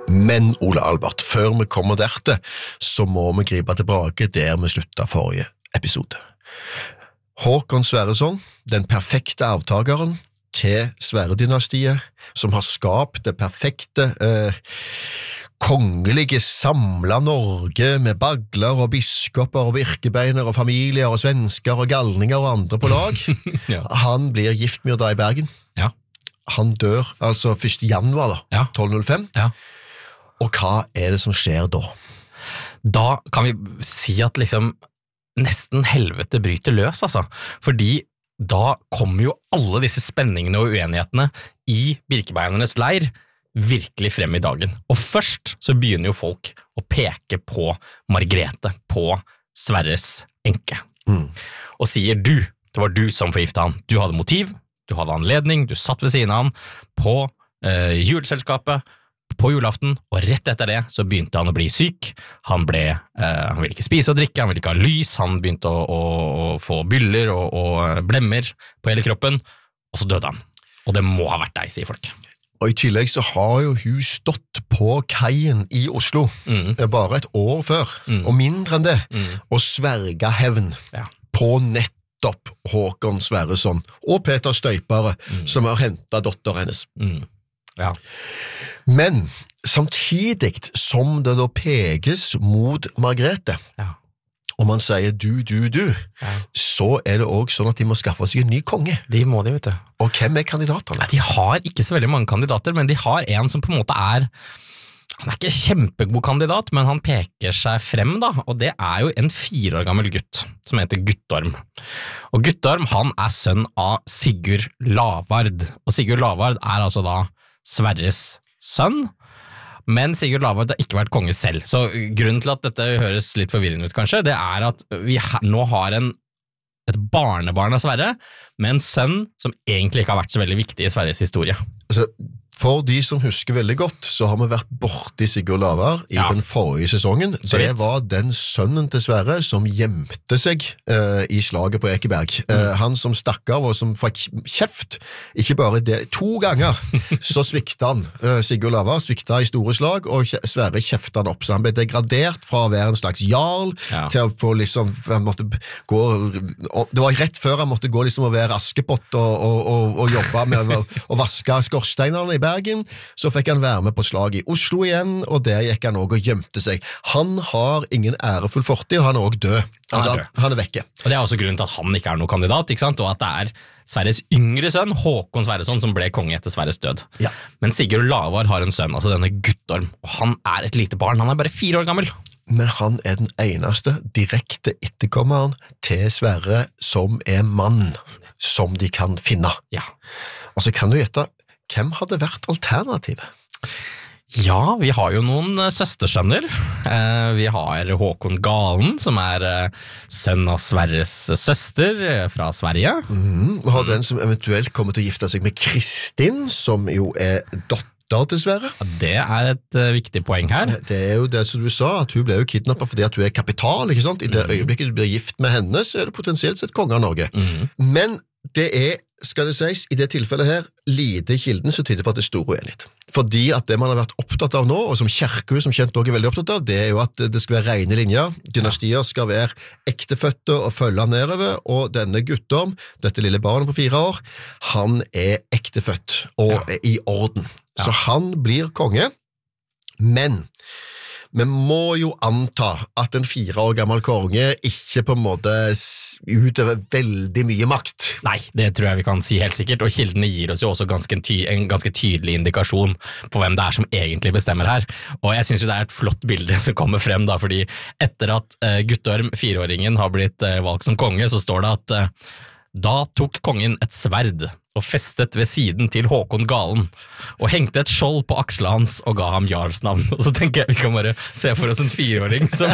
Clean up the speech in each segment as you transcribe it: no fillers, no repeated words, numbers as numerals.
Men Ole Albert, før vi kommer dertil, så må vi gripe tilbake der vi sluttet forrige episode. Håkon Sverreson, den perfekte avtageren til Sverre-dynastiet, som har skapt det perfekte kongelige samla Norge med bagler og biskoper og virkebeiner og familier og svensker og galninger og andre på lag. Ja. Han blir gift med da i Bergen. Ja. Han dør altså 1. januar da, 1205. Ja. Og hva det som skjer da? Da kan vi si at liksom nesten helvete bryter løs, altså. Fordi da kommer jo alle disse spenningene og uenighetene i Birkebeinernes leir virkelig frem i dagen. Og først så begynner jo folk å peke på Margrethe, på Sverres enke. Og sier det var du som forgiftet han. Du hadde motiv, du hadde anledning, du satt ved siden av han på juleselskapet, på julaften, og rett etter det så begynte han å bli syk. Han ville ikke spise og drikke, han ville ikke ha lys, han begynte å få byller og blemmer på hele kroppen, og så døde han. Og det må ha vært deg, sier folk. Og i tillegg så har jo hun stått på kaien i Oslo bare et år før, og mindre enn det, og sverga hevn på nettopp Håkon Sverreson og Peter Støypare, som har hentet dotteren hennes. Ja. Men samtidig som det da peges mot Margrethe, og man sier du, så det også sånn at de må skaffe seg en ny konge. De må de, vet du. Og hvem kandidaterne? De har ikke så veldig mange kandidater, men de har en som på en måte han ikke kjempegod kandidat, men han peker seg frem da, og det jo en 4 år gammel gutt, som heter Guttorm. Og Guttorm, han sønn av Sigurd Lavard, og Sigurd Lavard altså da Sverres sønn, men Sigurd Lavard har ikke vært konge selv. Så grunnen til at dette høres litt forvirrende ut kanskje, det at vi nå har et barnebarn av Sverre, med en sønn som egentlig ikke har vært så veldig viktig i Sverres historie. Altså, for de som husker veldig godt, så har vi vært borte i Sigurd Lavard i den forrige sesongen. Det var den sønnen til Sverre som gjemte seg i slaget på Ekeberg. Han som stakk av og som fikk kjeft, ikke bare det, 2 ganger så sviktet han. Sigurd Lavard sviktet i store slag, og Sverre kjeftet han opp. Så han ble degradert fra å være en slags jarl til å få liksom, han måtte gå, det var rett før han måtte gå liksom å være Askepott og jobbe med å vaske skorsteinerne i Bergen, så fikk han være med på slag i Oslo igjen, og der gikk han også og gjemte seg. Han har ingen ærefull fortid, og han også død. Altså, han vekke. Og det også grunnen til at han ikke noen kandidat, ikke sant? Og at det Sverres yngre sønn, Håkon Sverreson, som ble konge etter Sverres død. Ja. Men Sigurd Lavard har en sønn, altså denne Guttorm, og han et lite barn, han bare 4 år gammel. Men han den eneste direkte etterkommeren til Sverre som mann, som de kan finne. Ja. Og så kan du gjette, hvem hadde vært alternativet? Ja, vi har jo noen søstersønner. Vi har Håkon Galen, som sønn av Sverres søster fra Sverige. Vi har den som eventuelt kommer til å gifte seg med Kristin, som jo dotter til Sverre. Det et viktig poeng her. Det jo det som du sa, at hun ble jo kidnappet fordi at hun kapital, ikke sant? I det øyeblikket du blir gift med henne, så det potensielt sett konge av Norge. Men det skal det sies, i det tilfellet her, lite kilden som tyder på at det stor uenighet. Fordi at det man har vært opptatt av nå, og som Kjerkehus som kjent også veldig opptatt av, det jo at det skal være rene linjer, dynastier skal være ektefødte og følge nedover, og denne Guttorm, dette lille barnet på 4 år, han ektefødt og i orden. Så han blir konge, men vi må jo anta at en 4 år gammel konge ikke på en måte utøver veldig mye makt. Nei, det tror jeg vi kan si helt sikkert, og kildene gir oss jo også en ganske tydelig indikasjon på hvem det som egentlig bestemmer her. Og jeg synes jo det et flott bilde som kommer frem da, fordi etter at Guttorm, 4-åringen, har blitt valgt som konge, så står det at da tok kongen et sverd og festet ved siden til Håkon Galen, og hengte et skjold på akslet hans og ga ham jarlsnavn. Og så tenker jeg vi kan bare se for oss en 4-åring som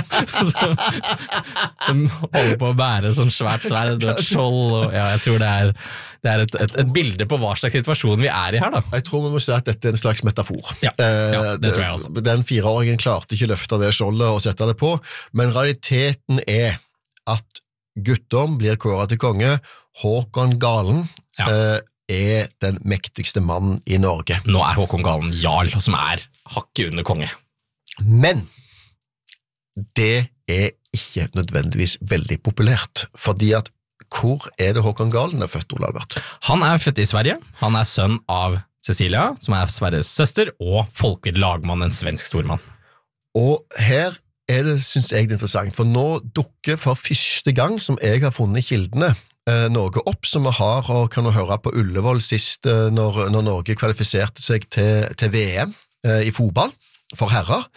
holder på å bære sånn svært sverd og et skjold, og ja, jeg tror det et bilde på hva slags situasjon vi i her da. Jeg tror vi må si at dette en slags metafor. Ja, det tror jeg altså. Den 4-åringen klarte ikke løfte det skjoldet og sette det på, men realiteten at Guttorm blir kåret til konge, Håkon Galen den mektigste mannen i Norge. Nå Håkon Galen jarl, som hakket under konge. Men det ikke nødvendigvis veldig populært, fordi at hvor det Håkon Galen født, Ole Albert? Han født i Sverige, han sønn av Cecilia, som Sverres søster, og Folker Lagmann, en svensk stormann. Og her det, synes jeg, det interessant, for nå dukker for første gang, som jeg har funnet i kildene, noe opp som vi har, og kan du høre på Ullevål sist, når Norge kvalifiserte seg til VM i fotball for herrer.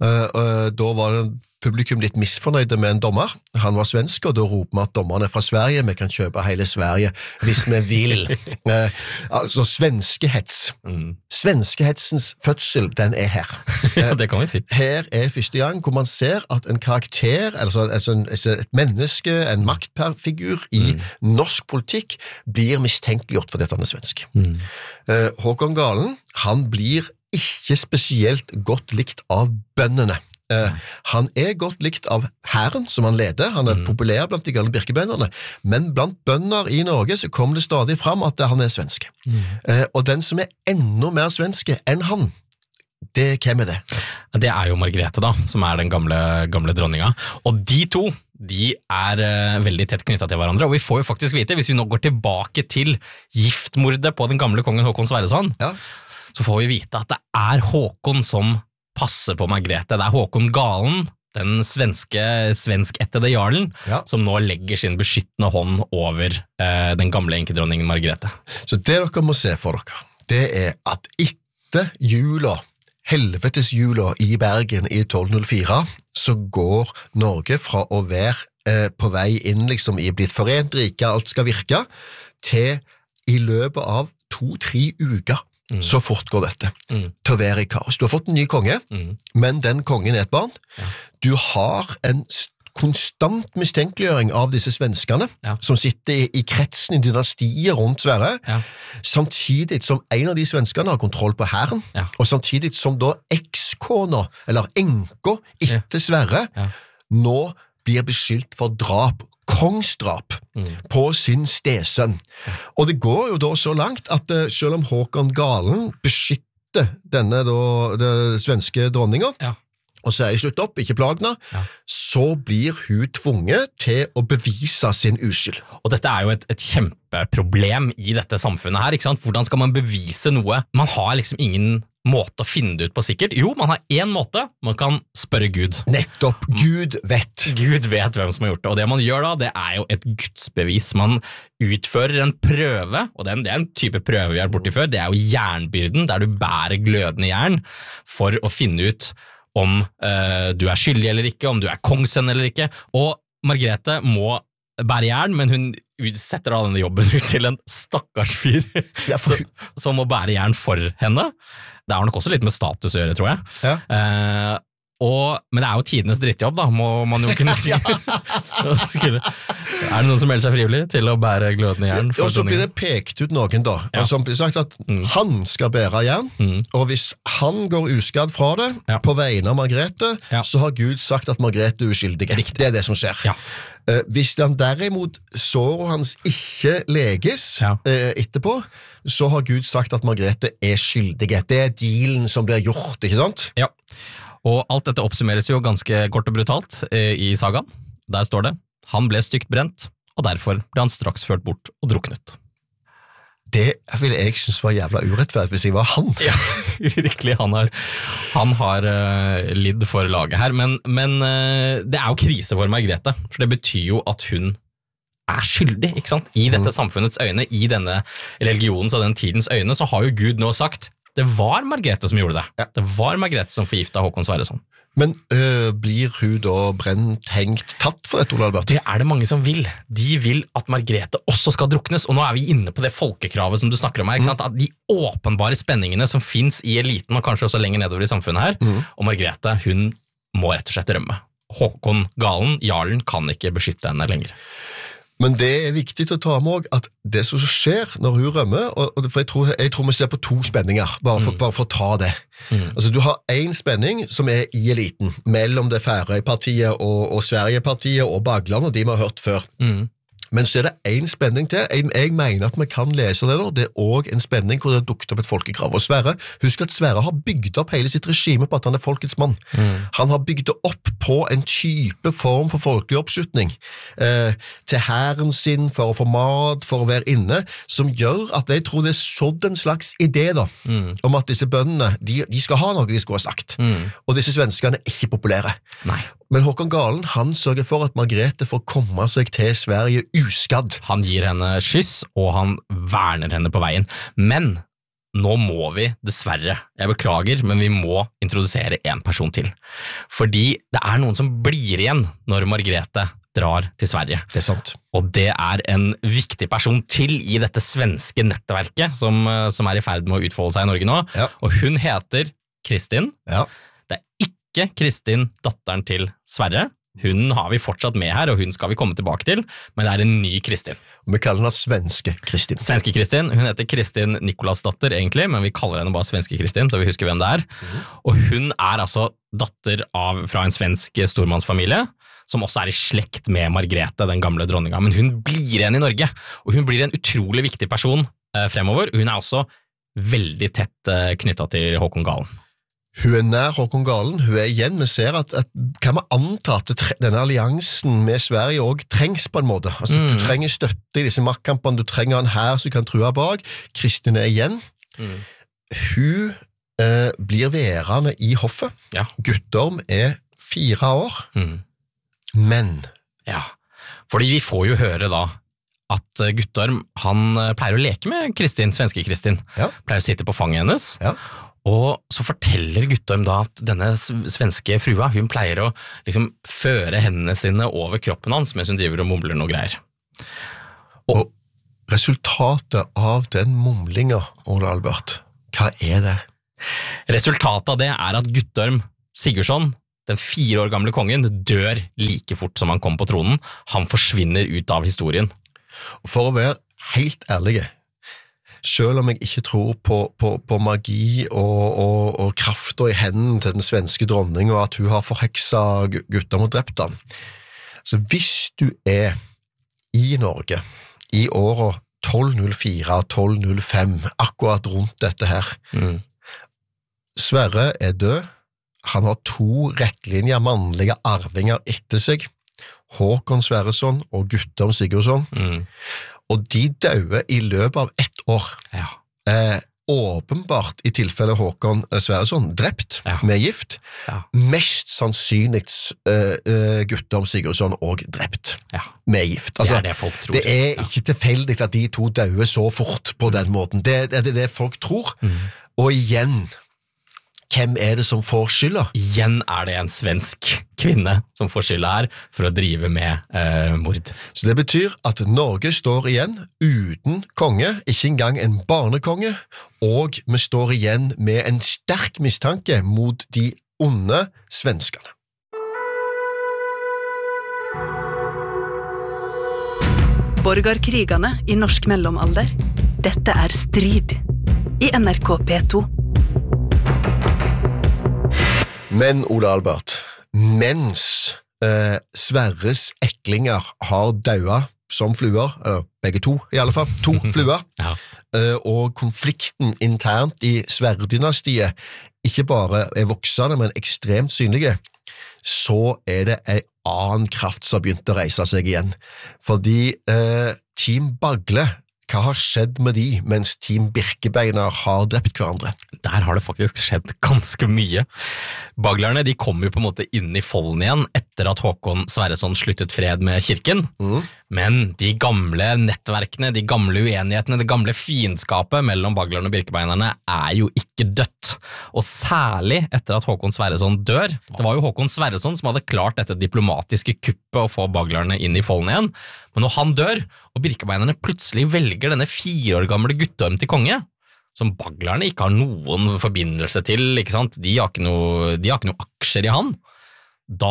Da var det publikum litt misfornøyde med en dommer. Han var svensk, og da roper vi at dommeren fra Sverige. Vi kan kjøpe hele Sverige hvis vi vil. Altså, svenskehets. Svenskehetsens fødsel, den her. Det kan vi si. Her første gang hvor man ser at en karakter, altså et menneske, en maktfigur i norsk politikk, blir mistenkeliggjort for dette han svensk. Håkon Galen, han blir ikke spesielt godt likt av bøndene. Han godt likt av hæren som han leder, han populær blant de gamle birkebønderne, men blant bønder i Norge så kommer det stadig fram at han svenske. Og den som enda mer svenske enn han, hvem det? Det jo Margrethe da, som den gamle dronninga, og de to, de veldig tett knyttet til hverandre, og vi får jo faktisk vite, hvis vi nå går tilbake til giftmordet på den gamle kongen Håkon Sverreson, så får vi vite at det Håkon som passer på Margrethe. Det Håkon Galen, den svenskettede jarlen, som nå legger sin beskyttende hånd over den gamle enkedronningen Margrethe. Så det dere må se for dere, det at etter jula, helvetesjula i Bergen i 1204, så går Norge fra å være på vei inn liksom i blitt forent rike, alt skal virke, til i løpet av 2-3 uker så fort går dette til å være i kaos. Du har fått en ny konge, men den kongen et barn. Du har en konstant mistenkeliggjøring av disse svenskene som sitter i kretsen i dynastier rundt Sverre, samtidig som en av de svenskene har kontroll på hæren, og samtidig som da ekskona, eller enka etter Sverre, nå blir beskyldt for drap, kongsdrap på sin stesønn. Og det går jo da så langt at selv om Håkon Galen beskytter denne det svenske dronninga, og sier slutt opp, ikke plagene, så blir hun tvunget til å bevise sin uskyld. Og dette jo et kjempeproblem i dette samfunnet her, ikke sant? Hvordan skal man bevise noe? Man har liksom ingen måte å finne det ut på sikkert. Jo, man har en måte, man kan spørre Gud. Nettopp, Gud vet. Gud vet hvem som har gjort det, og det man gjør da, det jo et gudsbevis. Man utfører en prøve, og det en type prøve vi har borti før, det jo jernbyrden, der du bærer glødende jern for å finne ut om du skyldig eller ikke, om du kongssønn eller ikke, og Margrethe må bære jern, men hun setter da denne jobben ut til en stakkars fyr som må bære jern for henne. Det har nok også litt med status å gjøre, tror jeg. Men det jo tidenes drittjobb, da, må man jo kunne si. Det noen som melder seg frivillig til å bære glødende jern? Og så blir det pekt ut noen da, og som blir sagt at han skal bære jern, og hvis han går uskadd fra det, på vegne av Margrethe, så har Gud sagt at Margrethe uskyldig. Det det som skjer. Hvis han derimot såret hans ikke leges etterpå, så har Gud sagt at Margrethe skyldige. Det dealen som blir gjort, ikke sant? Ja, og alt dette oppsummeres jo ganske kort og brutalt i sagaen. Der står det, han ble stygt brent, og derfor ble han straks ført bort og druknet. Det ville jeg synes var jævla urettferdig hvis jeg var han. Ja, virkelig, han har lidd for laget her, men det jo krise for Margrethe, for det betyr jo at hun skyldig, ikke sant? I dette samfunnets øyne, i denne religionens og den tidens øyne, så har jo Gud nå sagt, det var Margrethe som gjorde det. Det var Margrethe som forgiftet Håkon Sverreson. Men blir hun da brent, hengt, tatt for dette, Ole Albert? Det det mange som vil. De vil at Margrethe også skal druknes, og nå vi inne på det folkekravet som du snakker om her, ikke sant? At de åpenbare spenningene som finnes i eliten, og kanskje også lenger nedover i samfunnet her, og Margrethe, hun må rett og slett rømme. Håkon Galen, jarlen, kan ikke beskytte henne lenger. Men det viktig å ta med også, at det som skjer når hun rømmer, for jeg tror vi ser på 2 spenninger, bare for å ta det. Altså, du har en spenning som i eliten, mellom det Færøypartiet og Sverigepartiet og Bagland, og de vi har hørt før. Men så det en spenning til. Jeg mener at vi kan lese det nå. Det også en spenning hvor det dukket opp et folkekrav. Og Sverre, husk at Sverre har bygd opp hele sitt regime på at han folkets mann. Han har bygd det opp på en type form for folkelig oppslutning. Til hæren sin, for å få mat, for å være inne, som gjør at jeg tror det sådd en slags idé da, om at disse bøndene, de skal ha noe de skulle ha sagt. Og disse svenskene er ikke populære. Nei. Men Håkon Galen, han sørger for at Margrethe får komme seg til Sverige uskadd. Han gir henne skyss, og han verner henne på veien. Men nå må vi, dessverre, jeg beklager, men vi må introdusere en person til. Fordi det er noen som blir igjen når Margrethe drar til Sverige. Det er sant. Og det er en viktig person til i dette svenske nettverket som er i ferd med å utfolde seg i Norge nå. Ja. Og hun heter Kristin. Ja. Det er ikke Kristin, datteren til Sverre. Hun har vi fortsatt med her, og hun skal vi komme tilbake til, men det er en ny Kristin. Og vi kaller henne svenske Kristin. Svenske Kristin, hun heter Kristin Nicolasdatter egentlig, men vi kaller henne bare svenske Kristin, så vi husker hvem det er. Og hun er altså datter fra en svensk stormannsfamilie, som også er i slekt med Margrethe, den gamle dronninga. Men hun blir igjen i Norge, og hun blir en utrolig viktig person fremover. Hun er også veldig tett knyttet til Håkon Galen. Hun er nær Håkon Galen, hun er igjen, vi ser at kan vi anta at denne alliansen med Sverige også trengs på en måte. Altså, du trenger støtte i disse maktkampene, du trenger en hær som kan true bak. Kristin er igjen. Hun blir værende i hoffet. Ja. Guttorm er 4 år. Men ja, fordi vi får jo høre da at Guttorm, han pleier å leke med Kristin, svenske Kristin. Ja. Pleier å sitte på fanget hennes. Ja. Og så forteller Guttorm da at denne svenske frua, hun pleier å liksom føre hendene sine over kroppen hans mens hun driver og mumler noe greier. Og resultatet av den mumlinga, Ole Albert, hva er det? Resultatet av det er at Guttorm Sigurdsson, den 4 år gamle kongen, dør like fort som han kom på tronen. Han forsvinner ut av historien. For å være helt ærlige, selv om jeg ikke tror på magi og kraften i hendene til den svenske dronning, og at hun har forheksa Guttorm og drept han, så hvis du er i Norge i året 1204-1205, akkurat rundt dette her, Sverre er død, han har 2 rettlinjer mannlige arvinger etter seg, Håkon Sverresson og Guttorm Sigurdsson, og de døde i løpet av 1 år. Ja. Åpenbart i tilfelle Håkon Sverresson drept med gift, mest sannsynlig Guttorm Sigurdsson og drept med gift. Altså, det er det folk tror. Det er ikke tilfeldig at de 2 døde så fort på den måten. Det er det folk tror. Og igjen, hvem er det som får skylda? Igjen er det en svensk kvinne som får skylda her for å drive med mord. Så det betyr at Norge står igjen uten konge, ikke engang en barnekonge, og vi står igjen med en sterk mistanke mot de onde svenskene. Borgarkrigene i norsk mellomalder. Dette er Strid i NRK P2. Men, Ole Albert, mens Sverres eklinger har daua som fluer, begge 2 i alle fall, 2 fluer, og konflikten internt i Sverre-dynastiet ikke bare er voksende, men ekstremt synlige, så er det en annen kraft som har begynt å reise seg igjen. Fordi Team Bagle, hva har skjedd med de mens Team Birkebeiner har drept hverandre? Der har det faktisk skjedd ganske mye. Baglerne de kom jo på en måte inn i folden igjen etter at Håkon Sverresson sluttet fred med kirken. Men de gamle nettverkene, de gamle uenighetene, det gamle fiendskapet mellom Baglerne og Birkebeinerne er jo ikke dødt. Og særlig etter at Håkon Sverresson dør. Det var jo Håkon Sverresson som hadde klart dette diplomatiske kuppet å få Baglerne inn i folden igjen. Men når han dør, og Birkebeinerne plutselig velger denne 4 år gamle Guttorm til konge, som Baglerne ikke har noen forbindelse til, ikke sant? De har ikke noe aksjer i han. Da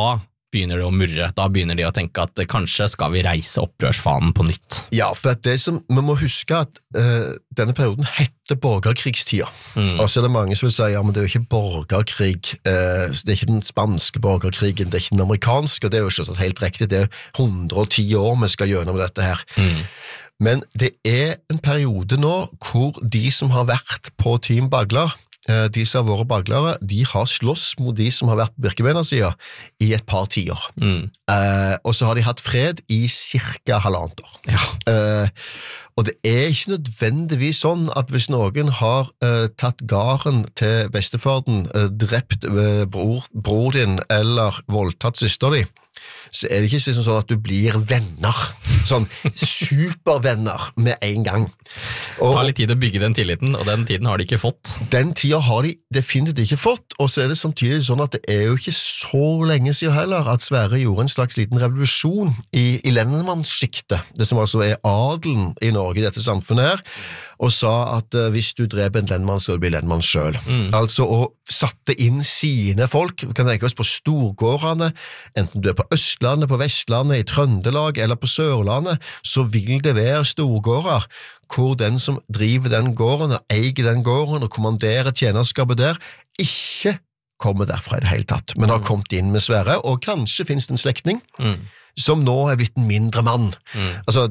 begynner det å murre, da begynner de å tenke at kanskje skal vi reise opprørsfanen på nytt. Ja, for at det som, vi må huske at denne perioden heter borgerkrigstida. Og så det mange som vil si, ja, men det jo ikke borgerkrig, det ikke den spanske borgerkrigen, det ikke den amerikanske, og det jo ikke helt riktig, det 110 år vi skal gjennom dette her. Men det en periode nå hvor de som har vært på Team Bagler, de som har vært baglere, de har slåss mot de som har vært på Birkebeiner-siden i et par tiår. Og så har de hatt fred i cirka 1,5 år. Ja. Og det ikke nødvendigvis sånn at hvis noen har tatt garen til bestefaren, drept bror din eller voldtatt søster di, så det ikke sånn at du blir venner, sånn supervenner med en gang. Det tar litt tid å bygge den tilliten, og den tiden har de ikke fått. Den tiden har de definitivt ikke fått, og så det samtidig sånn at det jo ikke så lenge siden heller at Sverre gjorde en slags liten revolusjon i lendmannsskiktet, det som altså adelen i Norge i dette samfunnet her, og sa at hvis du dreper en lendmann, så blir lendmann selv. Altså, og satte inn sine folk, vi kan tenke oss på storgårdene, enten du på Østlandet, på Vestlandet, i Trøndelag eller på Sørlandet, så vil det være storgårder, hvor den som driver den gården, og eier den gården, og kommanderer tjenerskapet der, ikke kommer derfra i det hele tatt, men har kommet inn med Sverre, og kanskje finnes det en slektning, som nå blitt en mindre mann. Altså,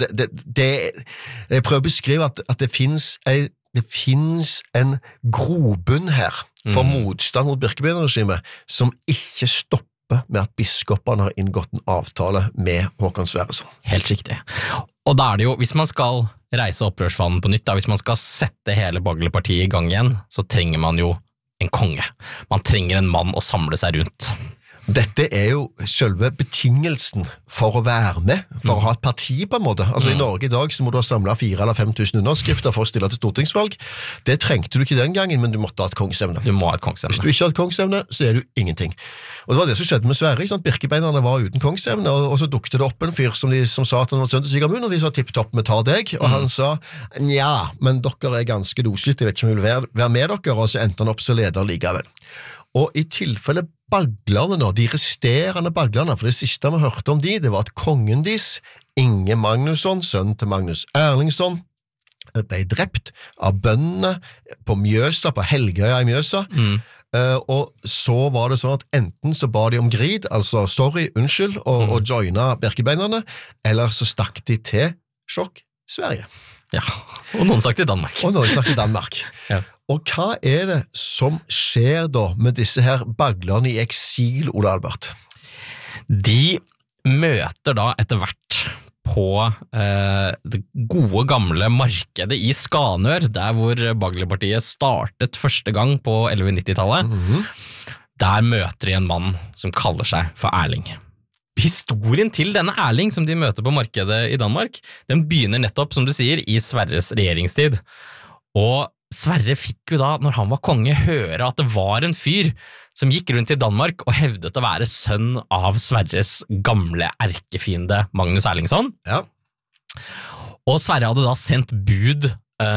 jeg prøver å beskrive at det finnes en grobunn her for motstand mot Birkebeiner-regimet som ikke stopper med at biskopene har inngått en avtale med Håkon Sverreson. Helt riktig. Og da det jo, hvis man skal reise opprørsfanen på nytt, hvis man skal sette hele Baglerpartiet i gang igjen, så trenger man jo en konge. Man trenger en mann å samle seg rundt. Dette jo selve betingelsen for å være med, for å ha et parti på en måte. Altså I Norge i dag så må du ha samlet 4 eller 5 000 underskrifter for å stille til stortingsvalg. Det trengte du ikke den gangen, men du måtte ha et kongsevne. Du må ha et kongsevne. Hvis du ikke har et kongsevne, så du ingenting. Og det var det som skjedde med Sverre, ikke sant? Birkebeinerne var uten kongsevne, og så dukte det opp en fyr som sa at han var sønn til Sigurd, og de sa tipp-topp, vi tar deg, og han sa, ja, men dere ganske dosligt, jeg vet ikke om jeg vil være med dere, og så endte han opp som leder likevel. Og i tilfelle baglerne nå, de resterende baglerne, for det siste vi hørte om det var at kongen deres, Inge Magnusson, sønn til Magnus Erlingsson, ble drept av bøndene på Mjøsa, på Helgøya i Mjøsa, og så var det sånn at enten så ba de om grid, altså sorry, unnskyld, og joina Birkebeinerne, eller så stakk de til sjokk, Sverige. Ja, og noen stakk til Danmark. Ja. Og hva det som skjer da med disse her baglerne i eksil, Ole Albert? De møter da etter hvert på det gode gamle markedet i Skanør, der hvor Baglerpartiet startet første gang på 1190-tallet. Der møter de en mann som kaller seg for Erling. Historien til denne Erling som de møter på markedet i Danmark, den begynner nettopp, som du sier, i Sverres regjeringstid. Og Sverre fikk jo da, når han var konge, høre at det var en fyr som gikk rundt i Danmark og hevdet å være sønn av Sverres gamle erkefiende Magnus Erlingsson. Ja. Og Sverre hadde da sendt bud,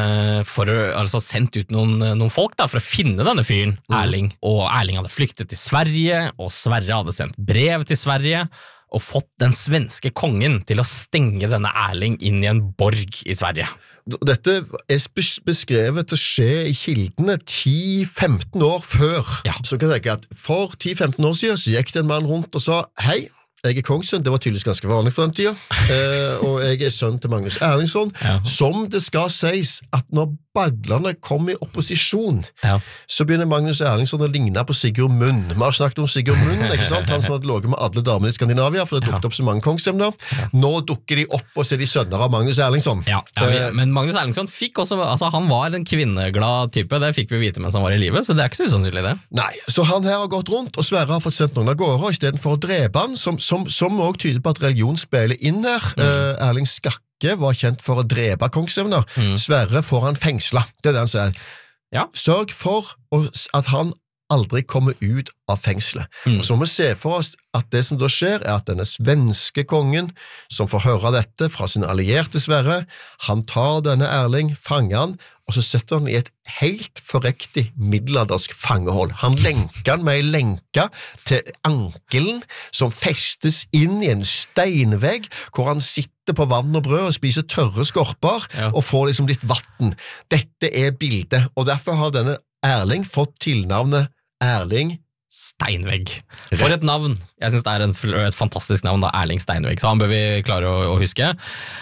sendt ut noen folk da, for å finne denne fyren, Erling. Og Erling hadde flyktet til Sverige, og Sverre hadde sendt brev til Sverige, og fått den svenske kongen til å stenge denne Erling inn i en borg i Sverige. Dette beskrevet til å skje i kildene 10-15 år før. Ja. Så kan jeg tenke at for 10-15 år siden så gikk det en mann rundt og sa, hei, jeg kongssønn, det var tydeligvis ganske vanlig for den tida, og jeg sønn til Magnus Erlingsson, som det skal sies at når baglerne kom i opposisjon, så begynner Magnus Erlingsson å ligne på Sigurd Munn. Vi har snakket om Sigurd Munn, ikke sant? Han som hadde ligget med alle damene i Skandinavia, for det dukket opp så mange kongsemner. Nå dukker de opp, og så de sønner av Magnus Erlingsson. Men Magnus Erlingsson fikk også, altså han var en kvinneglad type, det fikk vi vite mens han var i livet, så det ikke så usannsynlig det. Nei, så han her har gått rundt, og Sverre har fått sendt noen av gårde, og i stedet for å drepe han, som også tyder på at religion spiller inn her. Erling Skakke var kjent for å drepe kongsevner. Sverre får han fengsla. Det det han sier. Ja. Sørg for at han aldri kommer ut av fengselet. Og så må vi se for oss at det som da skjer at denne svenske kongen, som får høre dette fra sin allierte Sverre, han tar denne Erling, fanger han, og så setter han i et helt forrektig middelaldersk fangehold. Han lenker han med en lenke til ankelen, som festes inn i en steinvegg, hvor han sitter på vann og brød og spiser tørre skorper, og får liksom litt vatten. Dette er bildet, og derfor har denne Erling fått tilnavnet Erling Steinvegg. For et navn! Jeg synes det er et fantastisk navn, da, Erling Steinvegg, så han bør vi klare å huske.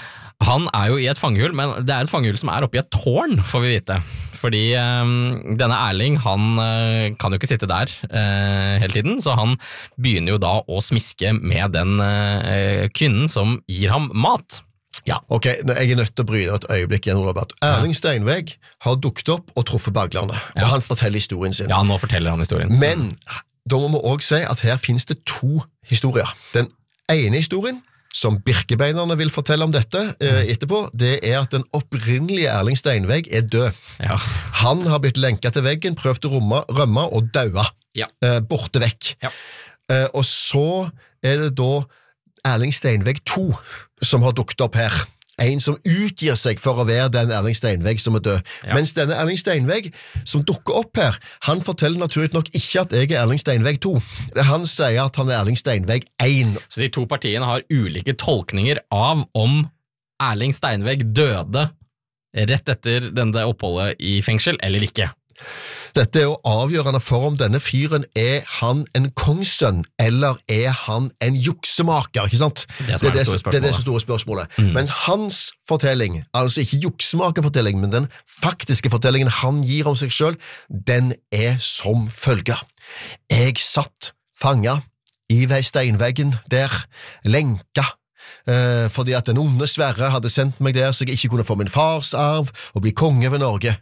Han er jo i et fangehull, men det er et fangehull som er oppe i et tårn, får vi vite. Fordi denne Erling, han kan jo ikke sitte der hele tiden, så han begynner jo da å smiske med den kvinnen som gir ham mat. Ja, ok, jeg er nødt til å bryte et øyeblikk igjen, Robert. Erling Steinvegg har dukket opp og truffet baglerne, og han forteller historien sin. Ja, nå forteller han historien. Men da må vi også si at her finnes det to historier. Den ene historien, som Birkebeinerne vil fortelle om dette etterpå, det er at den opprinnelige Erling Steinvegg er død. Ja. Han har blitt lenket til veggen, prøvd å rømme og daua. Borte vekk. Ja. Og så er det da Erling Steinvegg 2 som har dukket opp her. En som utgir seg for å være den Erling Steinvegg som er død. Ja. Mens denne Erling Steinvegg som dukker opp her, han forteller naturlig nok ikke at jeg er Erling Steinvegg 2. Han sier at han er Erling Steinvegg 1. Så de to partiene har ulike tolkninger av om Erling Steinvegg døde rett etter denne oppholdet i fengsel, eller ikke. Dette er jo avgjørende for om denne fyren er han en kongssønn, eller er han en juksemaker, ikke sant? Det er det store spørsmålet. Mens hans fortelling, altså ikke juksemakerfortelling, men den faktiske fortellingen han gir om seg selv, den er som følger. Jeg satt fanget i steinveggen der, lenka, fordi at den onde Sverre hadde sendt meg der så jeg ikke kunne få min fars arv og bli konge ved Norge.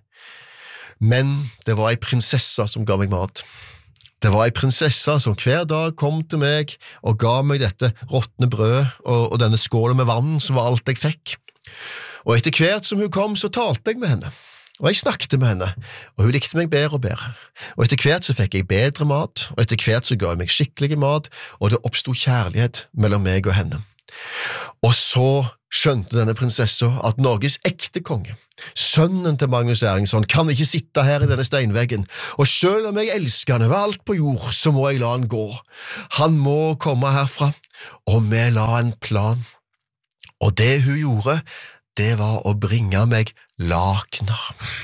Men det var ei prinsesse som ga meg mat. Det var ei prinsesse som hver dag kom til meg og ga meg dette råtne brød og denne skålen med vann som var alt jeg fikk. Og etter hvert som hun kom, så talte jeg med henne. Og jeg snakket med henne, og hun likte meg bedre og bedre. Og etter hvert så fikk jeg bedre mat, og etter hvert så ga jeg meg skikkelig mat, og det oppstod kjærlighet mellom meg og henne. Og så skjønte denne prinsessa at Norges ekte konge, sønnen til Magnus Erlingsson, kan ikke sitte her i denne steinveggen, og selv om jeg elsker han over alt på jord, så må jeg la han gå. Han må komme herfra, og vi la en plan. Og det hun gjorde, det var å bringe meg lakener.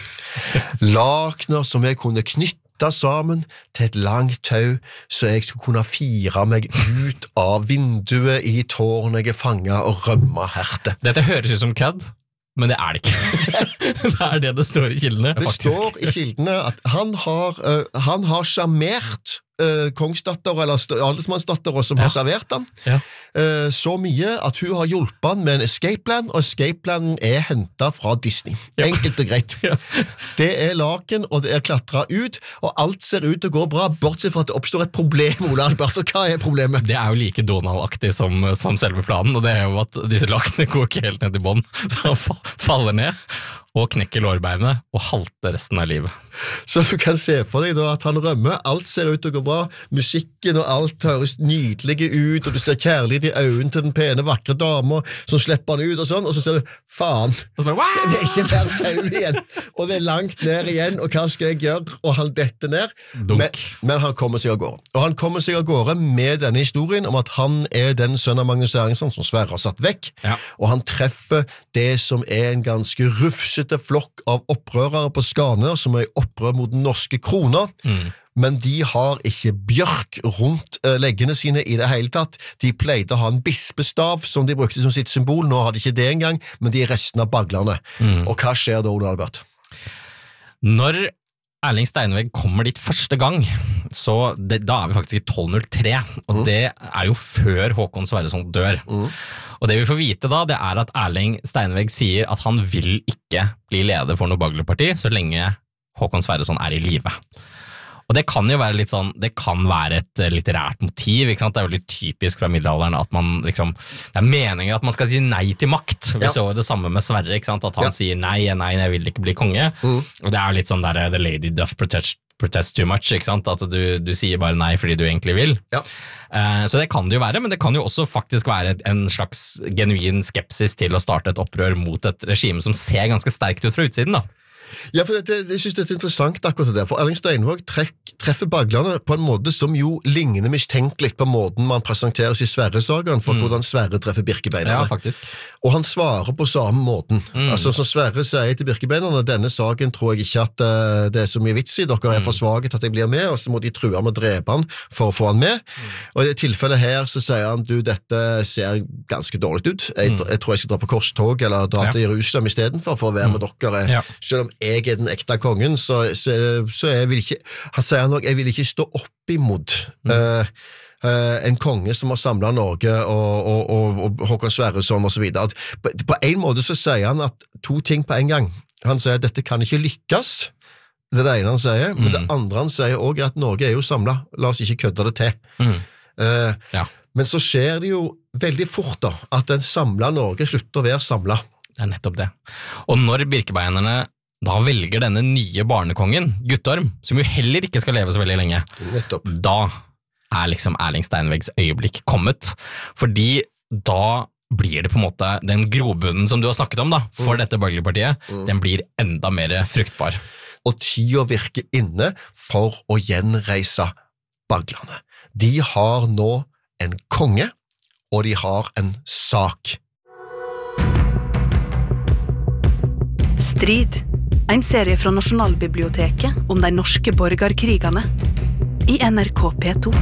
Lakener som jeg kunne knytte sammen til et langt tau, så jeg skulle kunne fire meg ut av vinduet i tårnet jeg er fanget og rømme herte. Dette høres ut som kødd, men det er det ikke. Det er det står i kildene. Det står i kildene at han har sjarmert kongsdatter eller adelsmannsdatter som har servert han så mye at hun har hjulpet han med en escape plan, og escape planen er hentet fra Disney. Enkelt og greit. Det er laken, og det er klatret ut, og alt ser ut til å gå bra, bortsett fra at det oppstår et problem, Ola Albert, og hva er problemet? Det er jo like Donald-aktig som selve planen, og det er jo at disse lakene går ikke helt ned i bånd, så han faller ned, og knekker lårbeinet og halter resten av livet. Så du kan se for deg da at han rømmer, alt ser ut til å gå bra, musikken og alt høres nydelige ut, og du ser kjærlighet i øynene til den pene, vakre dama som slipper han ut og sånn, og så ser du, faen, det er ikke mer tau igjen, og det er langt ned igjen, og hva skal jeg gjøre? Og han detter ned, men han kommer seg av gårde. Og han kommer seg av gårde med denne historien om at han er den sønnen av Magnus Erlingsson som Sverre har satt vekk, og han treffer det som er en ganske rufsete flokk av opprørere på Skanør, som er i opprør mot den norske krona, men de har ikke bjørk rundt leggene sine i det hele tatt. De pleide å ha en bispestav som de brukte som sitt symbol, nå har de ikke det engang, men de er resten av baglerne. Og hva skjer da, Ole Albert? Når Erling Steinvegg kommer dit første gang, så da er vi faktisk i 1203, og det er jo før Håkon Sverreson dør. Og det vi får vite da, det er at Erling Steinvegg sier at han vil ikke bli leder for noe baglerparti så lenge Håkon Sverreson er i live. Og det kan jo være litt sånn, det kan være et litterært motiv, ikke sant? Det er jo litt typisk fra middelalderen at man liksom, det er meningen at man skal si nei til makt. Vi så det samme med Sverre, ikke sant? At han sier nei, jeg vil ikke bli konge. Og det er litt sånn der, the lady doth protest too much, ikke sant? At du sier bare nei fordi du egentlig vil. Ja. Så det kan det jo være, men det kan jo også faktisk være en slags genuin skepsis til å starte et opprør mot et regime som ser ganske sterkt ut fra utsiden da. Ja, for jeg synes det er interessant akkurat det der, for Erling Steinvåg treffer Baglerne på en måte som jo ligner mistenkelig på måten man presenterer i Sverre-sagaen for hvordan Sverre treffer Birkebeinerne. Ja, faktisk. Og han svarer på samme måten. Altså, som Sverre sier til Birkebeinerne, denne saken tror jeg ikke at det er så mye vits i, dere er for svage til at jeg blir med, og så må de true med å drepe han for å få han med. Og i tilfellet her så sier han, du, dette ser ganske dårlig ut. Jeg tror jeg skal dra på korstog eller dra til Jerusalem i stedet for å være med dere. Ja. Selv om jeg er den ekte kongen, så jeg vil ikke, han sier nok, jeg vil ikke stå opp imot en konge som har samlet Norge og Håkon Sverresson og så videre. På en måte så sier han at to ting på en gang. Han sier at dette kan ikke lykkes, det er det ene han sier, men det andre han sier også at Norge er jo samlet, la oss ikke kødde det til. Men så skjer det jo veldig fort da, at den samlet Norge slutter å være samlet. Det er nettopp det. Og når Birkebeinerne da velger denne nye barnekongen, Guttorm, som jo heller ikke skal leve så veldig lenge, Nettopp. Da er liksom Erling Steinveggs øyeblikk kommet, fordi da blir det på en måte den grobunnen som du har snakket om da, for dette borgerlige partiet, den blir enda mer fruktbar. Og tida virker inne for å gjenreise Baglerne. De har nå en konge, og de har en sak. Strid. En serie fra Nasjonalbiblioteket om de norske borgerkrigene i NRK P2.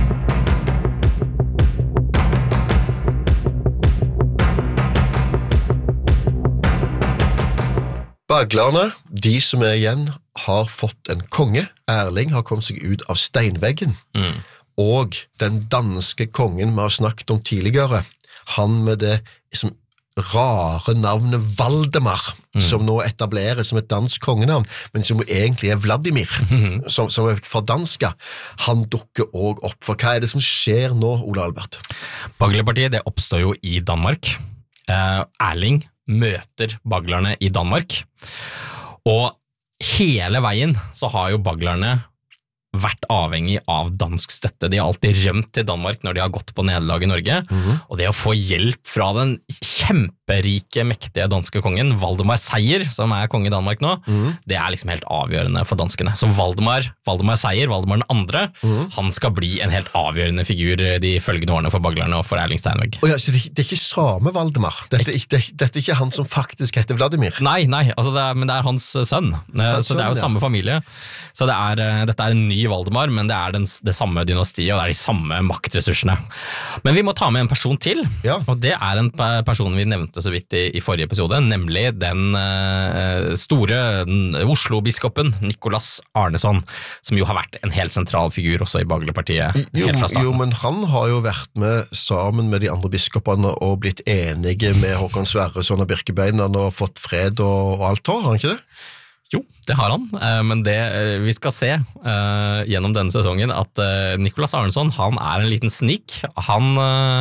Baglerne, de som er igjen, har fått en konge. Erling har kommet seg ut av steinveggen. Og den danske kongen vi har snakket om tidligere, han med det som rare navnet Valdemar, som nå etableres som et dansk kongenavn, men som egentlig er Vladimir, som er fra danska, han dukker også opp. For hva er det som skjer nå, Ole Albert? Baglerpartiet, det oppstår jo i Danmark. Erling møter Baglerne i Danmark, og hele veien så har jo Baglerne vært avhengig av dansk støtte. De har alltid rømt til Danmark når de har gått på nederlag i Norge, og det å få hjelp fra den kjemperike, mektige danske kongen, Valdemar Seier, som er konge i Danmark nå, det er liksom helt avgjørende for danskene. Så Valdemar Seier, Valdemar den andre, han skal bli en helt avgjørende figur de følgende årene for Baglerne og for Erling Steinvegg. Så det er ikke samme Valdemar? Dette er ikke han som faktisk heter Vladimir? Nei, altså men det er hans sønn. Så det er jo samme familie. Så dette er en ny Valdemar, men det er det samme dynastiet, og det er de samme maktressursene. Men vi må ta med en person til, og det er en person vi nevnte så vidt i forrige episode, nemlig den store Oslo-biskopen Nicolas Arneson, som jo har vært en helt sentral figur også i Baglerpartiet helt fra starten. Jo, men han har jo vært med sammen med de andre biskopene og blitt enige med Håkon Sverresson og Birkebeinerne og fått fred og alt, har han ikke det? Jo, det har han, men det vi skal se gjennom denne sesongen at Nicolas Arneson, han er en liten snik. Han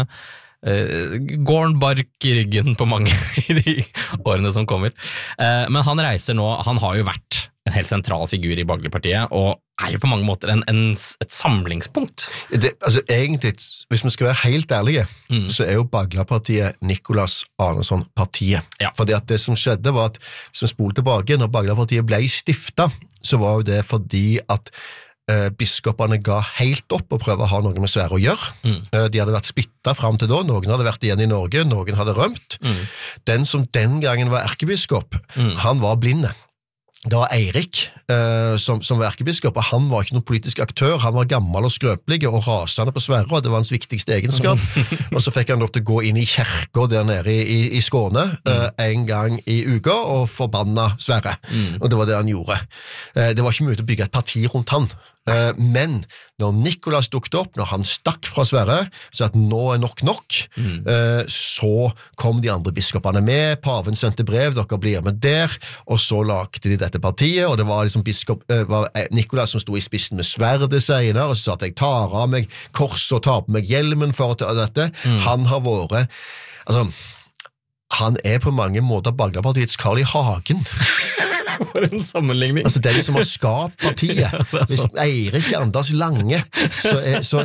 går en bark i ryggen på mange i de årene som kommer. Men han reiser nå, han har jo vært en helt sentral figur i Baglerpartiet, og er jo på mange måter et samlingspunkt. Egentlig, hvis vi skal være helt ærlige, så er jo Baglerpartiet Nicolas Arneson-partiet. Ja. Fordi at det som skjedde var at, hvis vi spoler tilbake, når Baglerpartiet ble stiftet, så var jo det fordi at biskopene ga helt opp og prøve å ha noe med Sverre å gjøre. De hadde vært splittet frem til da, noen hadde vært igjen i Norge, noen hadde rømt. Den som den gangen var erkebiskop, han var blinde. Det var Eirik som var erkebiskop, og han var ikke noen politisk aktør, han var gammel og skrøpelig og rasende på Sverre, og det var hans viktigste egenskap. Og så fikk han lov til å gå inn i kirka der nede i Skåne en gang i uka og forbanna Sverre. Og det var det han gjorde. Det var ikke mulig å bygge et parti rundt han. Men når Nicolas dukket opp, når han stakk fra Sverre, så at nå er nok, så kom de andre biskopene med, paven sendte brev, dere blir med der, og så lagde de dette partiet, og det var liksom Nicolas som stod i spissen med sverdet senere, og så sa at jeg tar av meg korset og tar på meg hjelmen for å ta dette. Han har vært, han er på mange måter Baglerpartiets Carl I. Hagen. For en sammenligning. Altså den som har skapt partiet. Hvis Eirik Anders Lange, så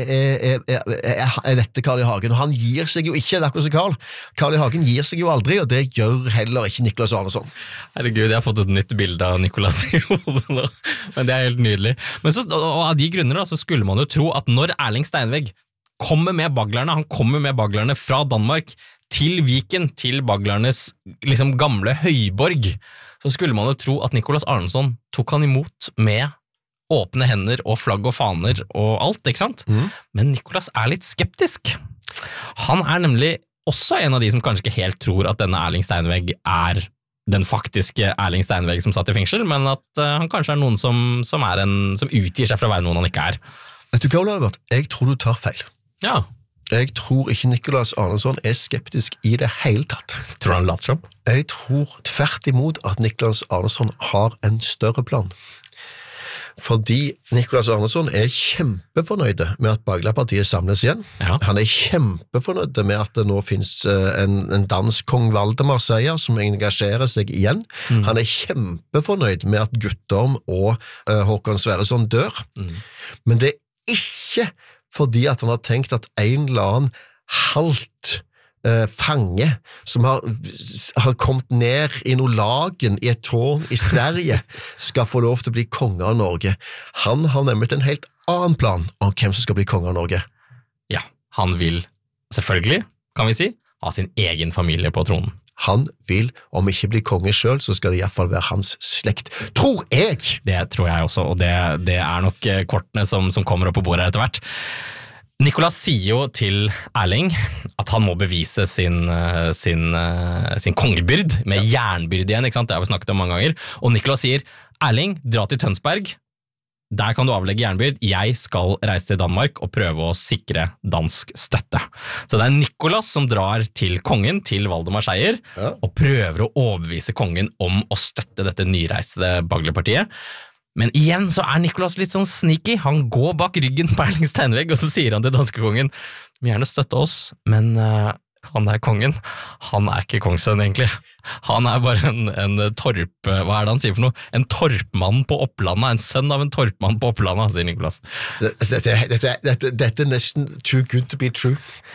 er dette Carl I. Hagen, og han gir seg jo ikke, det akkurat som Carl I. Hagen gir seg jo aldri, og det gjør heller ikke Nicolas Arneson. Herregud, jeg har fått et nytt bilde av Nicolas I hodet nå, men det helt nydelig. Men så, og av de grunner da, så skulle man jo tro at når Erling Steinvegg kommer med baglerne, han kommer med baglerne fra Danmark til Viken, til baglernes liksom gamle høyborg, så skulle man jo tro at Nicolas Arneson tok han imot med åpne hender og flagg og faner og alt, ikke sant? Men Nicolas litt skeptisk. Han nemlig også en av de som kanskje ikke helt tror at denne Erling Steinvegg den faktiske Erling Steinvegg som satt I fengsel, men at han kanskje noen som utgir seg fra å være noen han ikke Vet du hva, Oliver? Jeg tror du tar feil. Ja. Jeg tror ikke Nicolas Arneson skeptisk I det hele tatt. Tror du han later opp? Jeg tror tvert imot at Nicolas Arneson har en større plan. Fordi Nicolas Arneson kjempefornøyd med at Baglerpartiet samles igjen. Ja. Han kjempefornøyd med at det nå finnes en dansk kong Valdemar Seier som engasjerer seg igjen. Han kjempefornøyd med at Guttorm og Håkon Sverresson dør. Men det ikke fordi at han har tenkt at en eller annen halvt fange som har kommet ned I noe lagen I et tårn I Sverige skal få lov til å bli konge av Norge. Han har nemlig en helt annen plan om hvem som skal bli konge av Norge. Ja, han vil selvfølgelig, kan vi si, ha sin egen familie på tronen. Han vil, om ikke bli konge selv, så skal det I hvert fall være hans slekt. Tror jeg! Det tror jeg også, og det nok kortene som kommer opp på bordet etter hvert. Nicolas sier jo til Erling at han må bevise sin kongebyrd med jernbyrd igjen, ikke sant? Det har vi snakket om mange ganger. Og Nicolas sier, Erling, dra til Tønsberg, der kan du avlegge jernbyrd, jeg skal reise til Danmark og prøve å sikre dansk støtte. Så det Nicolas som drar til kongen, til Valdemar Seier, og prøver å overbevise kongen om å støtte dette nyreiste Baglerpartiet. Men igjen så Nicolas litt sånn sneaky, han går bak ryggen på Erling Steinvegg, og så sier han til danske kongen, vi gjerne støtte oss, men han kongen, han ikke kongssønn egentlig. Han bare en torp, hva det han sier for noe? En torpmann på Opplandet, en sønn av en torpmann på Opplandet, sier Nicolas. Dette nesten too good to be true.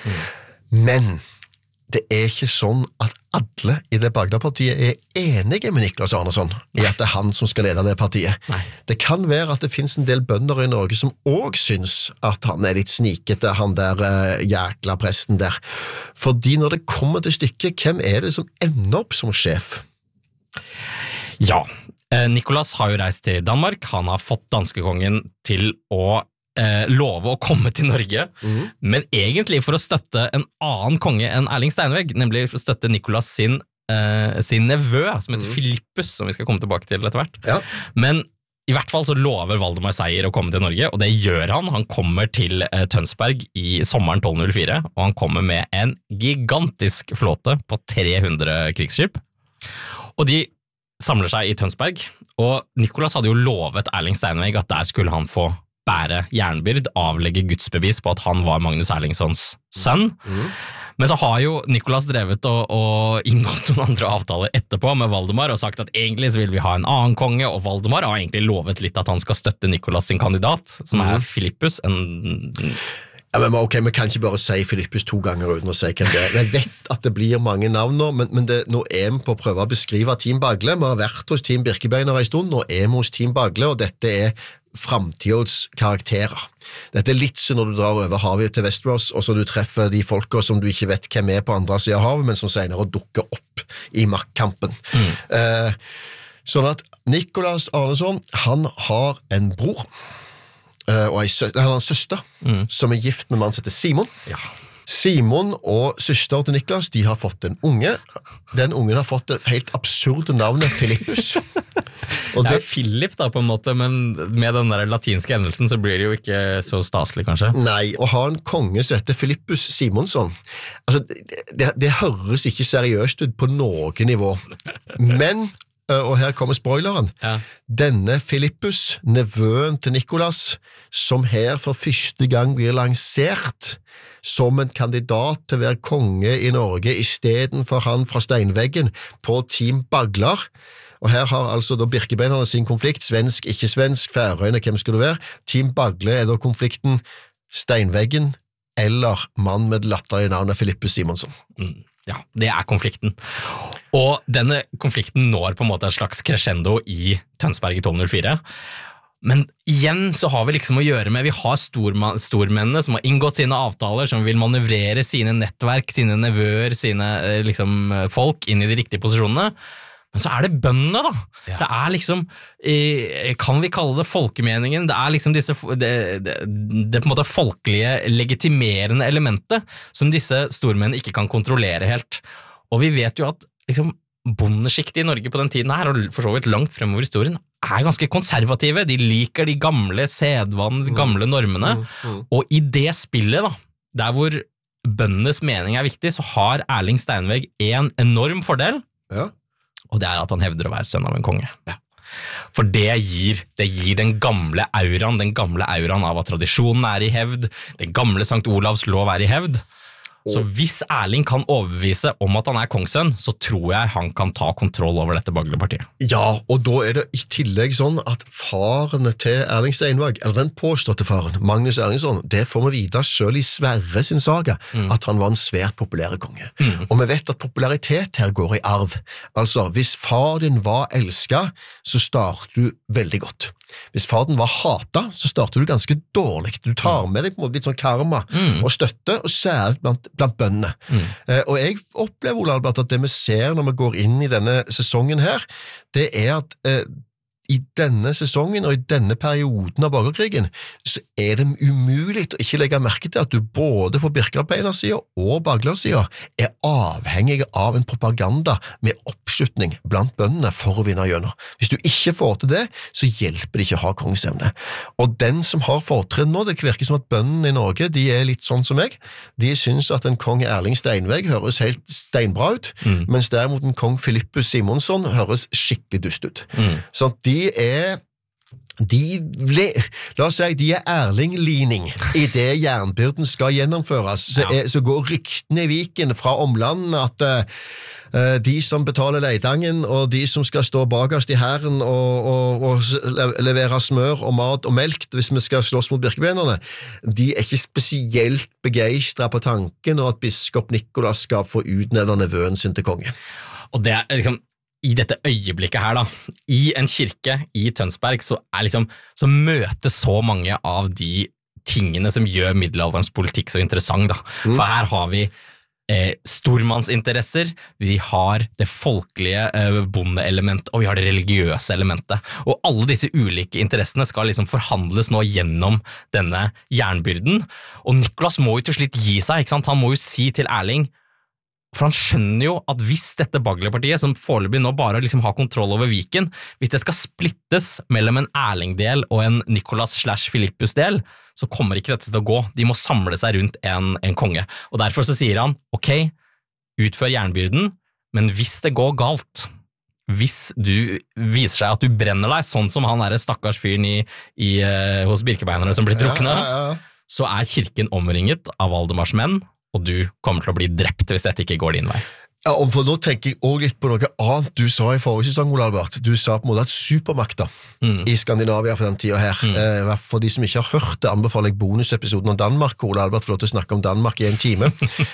Men det ikke sånn at alle I det Baglerpartiet enige med Nicolas Arneson I at det han som skal lede det partiet. Nei. Det kan være at det finnes en del bønder I Norge som også syns at han litt snikete, han der jækla presten der. Fordi når det kommer til stykket, hvem det som ender opp som sjef? Ja, Nicolas har jo reist til Danmark, han har fått danskekongen til å love å komme til Norge, men egentlig for å støtte en annen konge enn Erling Steinvegg, nemlig for å støtte Nicolas sin nevø, som heter Filippus, som vi skal komme tilbake til etter hvert. Ja. Men I hvert fall så lover Valdemar Seier å komme til Norge, og det gjør han. Han kommer til Tønsberg I sommeren 1204, og han kommer med en gigantisk flåte på 300 krigsskip. Og de samler seg I Tønsberg, og Nicolas hadde jo lovet Erling Steinvegg at der skulle han få bære jernbyrd, avlegge gudsbevis på at han var Magnus Erlingssons sønn. Men så har jo Nicolas drevet og inngått noen andre avtaler etterpå med Valdemar og sagt at egentlig så vil vi ha en annen konge, og Valdemar har egentlig lovet litt at han skal støtte Nicolas sin kandidat, som Filippus. Ja, men ok, vi kan ikke bare si Filippus 2 ganger uten å si hvem det Jeg vet at det blir mange navn nå, men nå vi på å prøve å beskrive Team Bagle. Vi har vært hos Team Birkebeiner en stund, nå vi hos Team Bagle, og dette framtidens karakterer. Dette litt så når du drar over havet til Westeros, og så du treffer de folka som du ikke vet hvem på andre siden av havet, men som senere dukker opp I maktkampen. Sånn at Nicolas Arneson, han har en bror, og han har en søster, som gift med en mann som heter Simon. Ja. Simon og søster til Nicolas, de har fått en unge. Den ungen har fått det helt absurde navnet Filippus. Og det Philip da på en måte, men med den der latinske endelsen så blir det jo ikke så staselig kanskje. Nei, å ha en konge som heter Filippus Simonsson, altså det høres ikke seriøst ut på noe nivå. Men, og her kommer spoileren, denne Filippus, nevøen til Nicolas, som her for første gang blir lansert som en kandidat til å være konge I Norge I stedet for han fra Steinveggen på Team Bagler, Og her har altså da Birkebeinerne sin konflikt, svensk, ikke svensk, Færøyene, hvem skal det være? Team Bagle da konflikten Steinveggen eller mann med latterlige navnet Filippus Simonsson. Ja, det konflikten. Og denne konflikten når på en måte et slags crescendo i Tønsberg i 1204. Men igjen så har vi liksom å gjøre med, vi har stormennene som har inngått sine avtaler, som vil manøvrere sine nettverk, sine nevøer, sine liksom, folk inn i de riktige posisjonene. Men så det bøndene da. Ja. Det liksom, kan vi kalle det folkemeningen, det liksom disse, det på en måte folkelige legitimerende elementet som disse stormennene ikke kan kontrollere helt. Og vi vet jo at liksom, bondeskiktet i Norge på den tiden her, og for så vidt langt fremover i historien, ganske konservative, de liker de gamle sedvanene, de gamle normene, og i det spillet da, der hvor bøndenes mening viktig, så har Erling Steinvegg en enorm fordel, og det at han hevder å være sønn av en konge. Ja. For det gir den gamle auraen av at tradisjonen i hevd, den gamle Sankt Olavs lov i hevd. Så hvis Erling kan overbevise om at han kongssønn, så tror jeg han kan ta kontroll over dette Baglepartiet. Ja, og da det i tillegg sånn at faren til Erling Steinvegg, eller den påståtte faren, Magnus Erlingsson, det får vi vite selv i Sverre sin saga, at han var en svært populær konge. Og vi vet at popularitet her går i arv. Altså, hvis far din var elsket, så starter du veldig godt. Hvis far din var hatet, så starter du ganske dårlig. Du tar med deg på en måte litt sånn karma og støtte, og særlig blant bøndene. Og jeg opplever, Ole Albert, at det vi ser når vi går inn i denne sesongen her, det at i denne sesongen og i denne perioden av borgerkrigen, så det umulig å ikke legge merke til at du både på Birkebeinersiden og Baglersiden avhengig av en propaganda med oppslutning blant bøndene for å vinne gjennom. Hvis du ikke får til det, så hjelper det ikke å ha kongsevne. Og den som har fortrinn nå, det virker som at bøndene i Norge, de litt sånn som meg, de synes at en kong Erling Steinvegg høres helt steinbra ut, mens derimot en kong Filippus Simonsson høres skikkelig dust ut. Så de la oss si, de Erling-lining i det jernbyrden skal gjennomføres, så går ryktene i Viken fra omlandet at de som betaler leidangen og de som skal stå bakerst i hæren og levere smør og mat og melk hvis vi skal slåss mot Birkebeinerne, de ikke spesielt begeistret på tanken og at biskop Nikolas skal få utnevne nevøen sin til konge. Og det liksom i dette øyeblikket her da, i en kirke i Tønsberg, så liksom, så møter så mange av de tingene som gjør middelalderens politikk så interessant da. For her har vi stormannsinteresser, vi har det folkelige bondeelementet, og vi har det religiøse elementet. Og alle disse ulike interessene skal liksom forhandles nå gjennom denne jernbyrden. Og Nikolas må jo til slutt gi seg, ikke sant? Han må jo si til Erling, for han skjønner jo at hvis dette Baglepartiet, som foreløpig nå bare liksom har kontroll over Viken, hvis det skal splittes mellom en Erling-del og en Nikolas/Filippus-del, så kommer ikke dette til å gå. De må samle seg rundt en konge. Og derfor så sier han, ok, utfør jernbyrden, men hvis det går galt, hvis du viser seg at du brenner deg, sånn som han stakkars fyren hos Birkebeinerne som blir drukne, så kirken omringet av Valdemars menn, og du kommer til å bli drept hvis dette ikke går din vei. Ja, og for nå tenker jeg også litt på noe annet du sa i forrige sesong, Ole Albert. Du sa på en måte at supermakter i Skandinavia på den tiden her, for de som ikke har hørt det, anbefaler jeg bonusepisoden om Danmark, Ole Albert får lov til å snakke om Danmark i en time.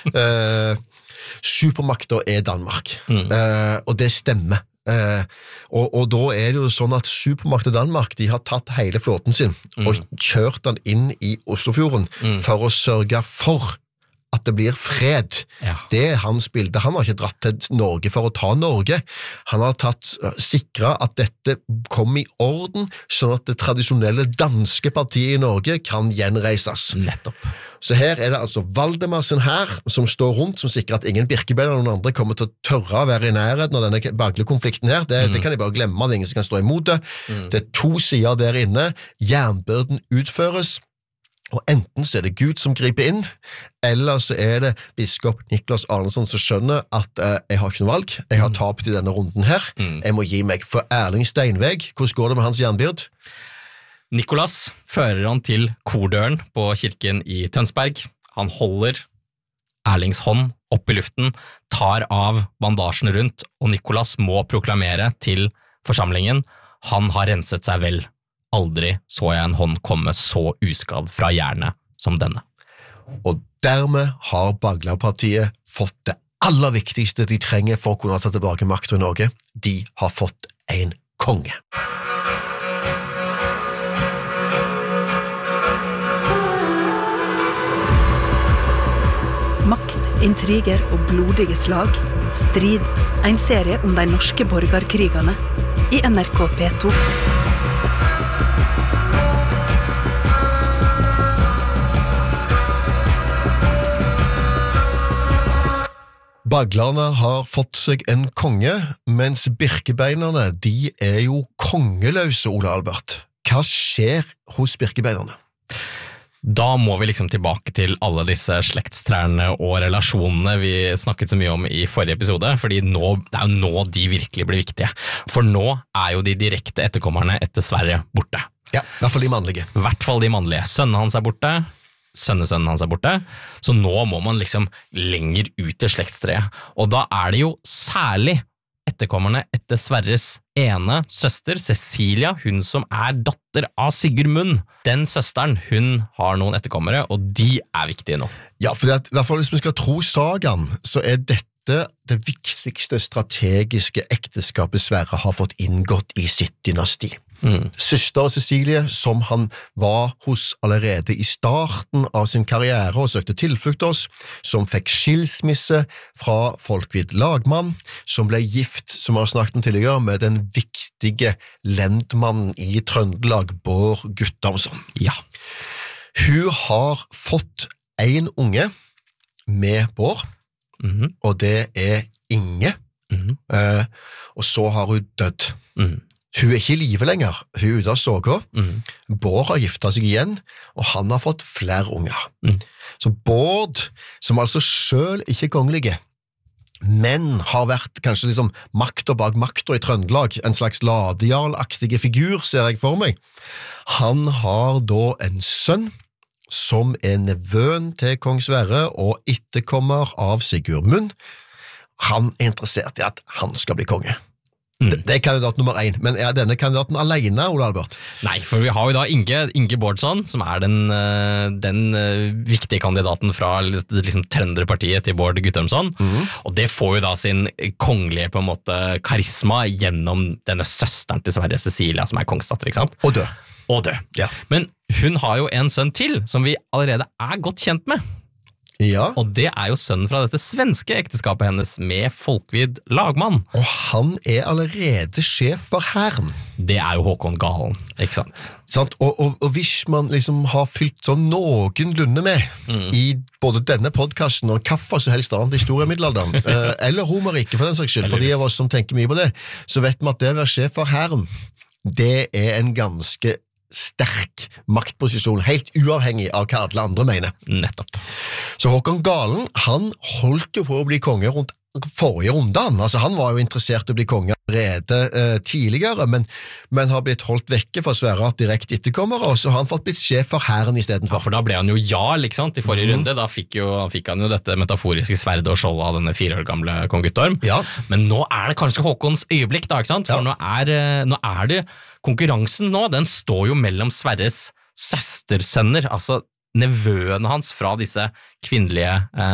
Supermakter Danmark, og det stemmer. Og da det jo sånn at supermakter Danmark, de har tatt hele flåten sin og kjørt den inn i Oslofjorden for å sørge for at det blir fred. Ja. Det hans bilde. Han har ikke dratt til Norge for å ta Norge. Han har sikret at dette kom i orden, sånn at det tradisjonelle danske partiet i Norge kan gjenreises. Nettopp. Så her det altså Valdemarsen her, som står rundt, som sikrer at ingen Birkebein eller noen andre kommer til å tørre å være i nærheten av denne Bagle-konflikten her. Det kan jeg bare glemme, det ingen som kan stå imot det. Det 2 sider der inne. Jernbyrden utføres, og enten så det Gud som griper inn, eller så det biskop Niklas Arnesson som skjønner at jeg har ikke noe valg, jeg har tapt i denne runden her, jeg må gi meg. For Erling Steinvegg, hvordan går det med hans jernbyrd? Nikolas fører han til kordøren på kirken i Tønsberg. Han holder Erlings hånd opp i luften, tar av bandasjen rundt, og Nikolas må proklamere til forsamlingen, han har renset seg vel. Aldri så jeg en hånd komme så uskadd fra jernet som denne. Og dermed har Bagla-partiet fått det aller viktigste de trenger for å kunne ta tilbake makten i Norge. De har fått en konge. Makt, intriger og blodige slag. Strid. En serie om de norske borgerkrigene. I NRK P2. Baglerne har fått seg en konge, mens birkebeinerne, de jo kongeløse, Ole Albert. Hva skjer hos birkebeinerne? Da må vi liksom tilbake til alle disse slektstrærne og relasjonene vi snakket så mye om i forrige episode, fordi det jo nå de virkelig blir viktige. For nå jo de direkte etterkommerne etter Sverre borte. Ja, i hvert fall de mannlige. I hvert fall de mannlige. Sønnen hans borte. Sønnesønnen hans borte, så nå må man liksom lenger ut til slektstreet. Og da det jo særlig etterkommerne etter Sverres ene søster, Cecilia, hun som datter av Sigurd Munn. Den søsteren, hun har noen etterkommere, og de viktige nå. Ja, for i hvert fall hvis vi skal tro sagaen, så dette det viktigste strategiske ekteskapet Sverre har fått inngått i sitt dynasti. Søster Cecilie, som han var hos allerede i starten av sin karriere og søkte tilflukt hos, som fikk skilsmisse fra Folkvid lagmann, som ble gift, som vi har snakket om tidligere, med den viktige lendmannen i Trøndelag, Bård Guttormsson. Ja. Hun har fått en unge med Bård, og det Inge, og så har hun dødd. Hun ikke i live lenger, hun ute av såga. Bård har giftet seg igjen, og han har fått flere unger. Så Bård, som altså selv ikke kongelige, men har vært kanskje liksom makter bak makter i Trøndelag, en slags ladejarlaktige figur, ser jeg for meg. Han har da en sønn, som nevøen til kong Sverre og etterkommer av Sigurd Munn. Han interessert i at han skal bli konge. Det kandidat nummer 1, men denne kandidaten alene, Ole Albert? Nei, for vi har jo da Inge Bårdsson, som den viktige kandidaten fra liksom Trønderpartiet til Bård Guttormsson, og det får jo da sin kongelige på en måte karisma gjennom denne søsteren til Sverre, Cecilia, som kongsdatter, ikke sant? Og død. Ja. Men hun har jo en sønn til, som vi allerede godt kjent med. Ja. Og det jo sønnen fra dette svenske ekteskapet hennes med Folkvid lagmann. Og han allerede sjef for hæren. Det jo Håkon Galen, ikke sant? Sant? Og hvis man liksom har fylt sånn noenlunde med i både denne podcasten og kaffe så helst annet historiemiddelalderen, eller Romerike for den saks skyld, for de av oss som tenker mye på det, så vet man at det å være sjef for hæren, det en ganske sterk maktposisjon, helt uavhengig av hva alle andre mener. Nettopp. Så Håkon Galen, han holdt jo på å bli konge rundt forrige rundan. Altså, han var jo interessert i å bli konge allerede tidligere, men har blitt holdt vekke fra Sverre direkte etterkommere, og så har han fått blitt sjef for hæren i stedet for. Ja, for da ble han jo jarl, ikke sant, i forrige runde. Da fikk han jo dette metaforiske sverdet og skjoldet av denne 4 år gamle kong Guttorm. Ja. Men nå det kanskje Håkons øyeblikk da, ikke sant? For nå det konkurransen nå, den står jo mellom Sverres søstersønner, altså nevøene hans fra disse kvinnelige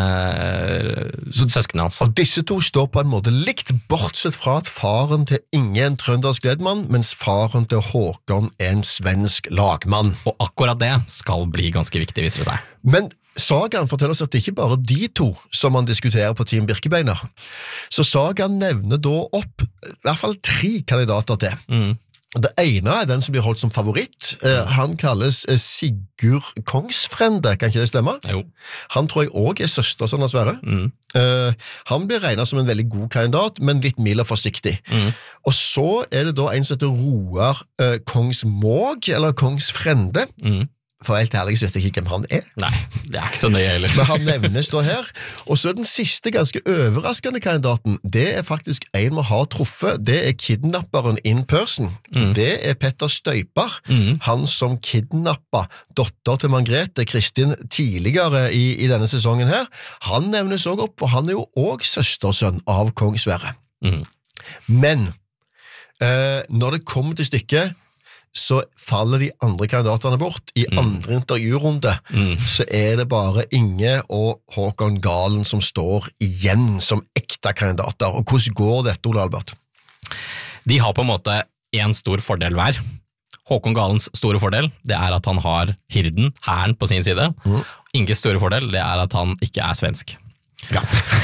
søskene hans. Og disse to står på en måte likt, bortsett fra at faren til Inge en trøndersk ledmann, mens faren til Håkon en svensk lagmann. Og akkurat det skal bli ganske viktig, viser det seg. Men sagaen forteller oss at det ikke bare de to som man diskuterer på Team Birkebeiner. Så sagaen nevner da opp i hvert fall 3 kandidater til. Det ene den som blir holdt som favoritt. Han kalles Sigurd Kongsfrende, kan ikke det stemme? Jo. Han tror jeg også søstersønn av Sverre. Han blir regnet som en veldig god kandidat, men litt mild og forsiktig. Og så det da en som heter Roar Kongsmåg, eller Kongsfrende. For helt ærlig så vet jeg ikke hvem han Nei, det ikke så nøye heller. Men han nevnes da her. Og så den siste ganske overraskende kandidaten, det faktisk en vi har truffet. Det kidnapperen in person. Det Petter Støyper, han som kidnappet dotter til Margrethe Kristin tidligere i denne sesongen her. Han nevnes også opp, for han jo også søstersønn av kong Sverre. Men Når det kommer til stykket, så faller de andre kandidatene bort. I andre intervjurunde så det bare Inge og Håkon Galen som står igjen som ekte kandidater. Og hvordan går dette, Ole Albert? De har på en måte en stor fordel hver. Håkon Galens store fordel, det at han har hirden, hæren på sin side. Inges store fordel, det at han ikke svensk. Ja.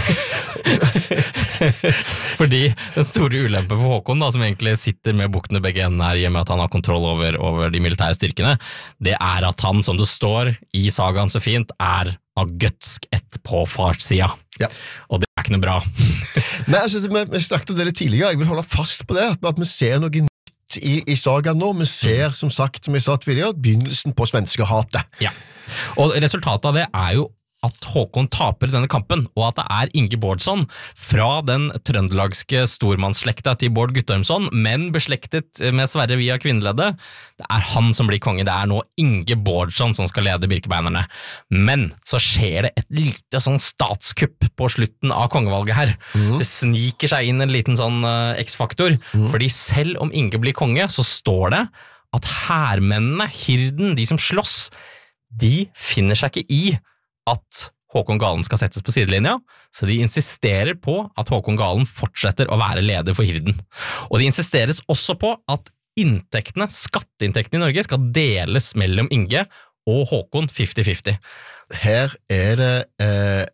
Fordi den store ulempen for Håkon da, som egentlig sitter med bukkene begge endene her, i og med at han har kontroll over de militære styrkene, det at han, som det står i sagaen så fint, av gøtsk ett på farssida. Ja. Og det ikke noe bra. Nei, altså, vi snakket om det litt tidligere, jeg vil holde fast på det, at vi ser noe nytt i sagaen nå. Vi ser, som sagt, som jeg sa tidligere, begynnelsen på svenskehatet. Ja. Og resultatet av det jo at Håkon taper denne kampen, og at det Inge Bårdsson fra den trøndelagske stormannsslekta til Bård Guttormsson, men beslektet med Sverre via kvinneleddet. Det han som blir konge, det nå Inge Bårdsson som skal lede Birkebeinerne. Men så skjer det et lite sånn statskupp på slutten av kongevalget her. Det sniker seg inn en liten sånn X-faktor, fordi selv om Inge blir konge, så står det at hærmennene, hirden, de som slåss, de finner seg ikke i at Håkon Galen skal settes på sidelinja, så de insisterer på at Håkon Galen fortsetter å være leder for hirden. Og det insisteres også på at skatteinntektene i Norge skal deles mellom Inge og Håkon 50-50. Her det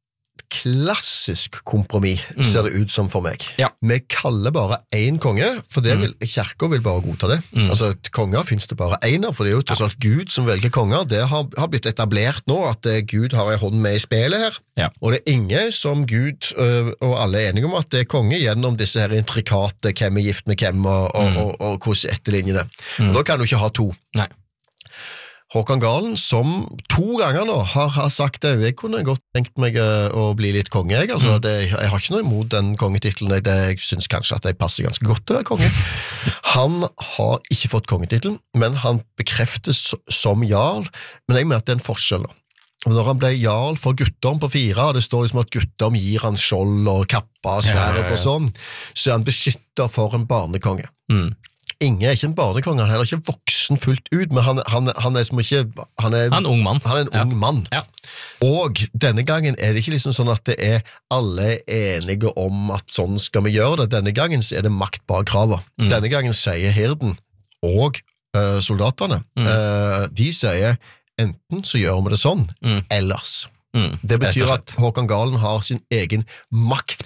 klassisk kompromiss, ser det ut som for meg. Ja. Vi kaller bare en konge, for det kirken vil bare godta det. Altså, konger finnes det bare en av, for det jo tross alt Gud som velger konger. Det har blitt etablert nå, at Gud har en hånd med i spillet her. Ja. Og det Inge som Gud, og alle enige om at det konge gjennom disse her intrikate, hvem gift med hvem, og hvordan etterlinjene. Og da kan du ikke ha to. Nei. Håkon Galen, som 2 ganger nå har sagt det, jeg kunne godt tenkt meg å bli litt konge, jeg. Altså, jeg har ikke noe imot den kongetitlen, jeg synes kanskje at jeg passer ganske godt til å være konge. Han har ikke fått kongetitlen, men han bekreftes som jarl, men jeg mener at det en forskjell. Når han ble jarl for Guttorm på 4, det står liksom at Guttorm gir han skjold og kappa og sverd og sånn, så han beskytter for en barnekonge. Inge ikke en barnekonge, han heller ikke voksen fullt ut, men han som ikke... Han en ung mann. Han en ung mann. Ja. Og denne gangen det ikke liksom sånn at det alle enige om at sånn skal vi gjøre det. Denne gangen så det makt bak kravet. Denne gangen sier hirden og soldatene, de sier enten så gjør vi det sånn, ellers. Det betyr at Håkon Galen har sin egen makt